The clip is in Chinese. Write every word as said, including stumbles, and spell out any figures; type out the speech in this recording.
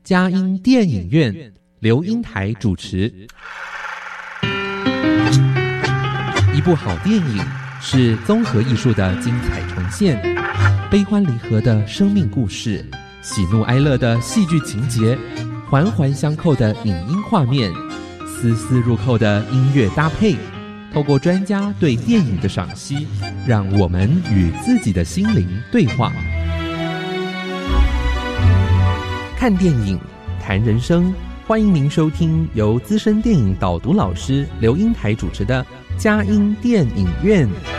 佳音电影院，刘英台主持。一部好电影是综合艺术的精彩重现，悲欢离合的生命故事，喜怒哀乐的戏剧情节，环环相扣的影音画面，丝丝入扣的音乐搭配。透过专家对电影的赏析，让我们与自己的心灵对话。看电影，谈人生，欢迎您收听由资深电影导读老师刘英台主持的佳音电影院。